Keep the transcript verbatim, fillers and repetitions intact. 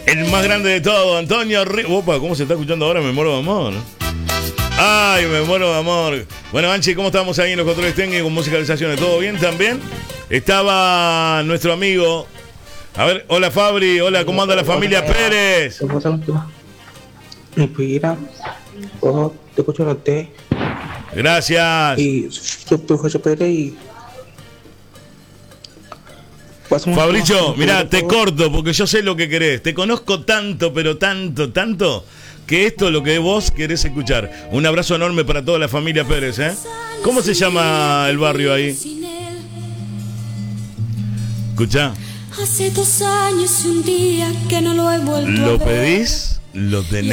El más grande de todo, Antonio Ríos. Opa, ¿cómo se está escuchando ahora? Me muero de amor. Ay, me muero de amor. Bueno, Anchi, ¿cómo estamos ahí en los controles técnicos, musicalizaciones? ¿Todo bien también? Estaba nuestro amigo. A ver, hola Fabri, hola, ¿cómo anda la familia Pérez? Ojo, te escucho la T. Gracias. Y soy José Pérez y... Fabricio, mira, te corto porque yo sé lo que querés. Te conozco tanto, pero tanto, tanto, que esto es lo que vos querés escuchar. Un abrazo enorme para toda la familia Pérez, ¿eh? ¿Cómo se llama el barrio ahí? Escuchá. Hace dos años y un día que no lo he vuelto ¿Lo a ver. pedís? Lo tenés.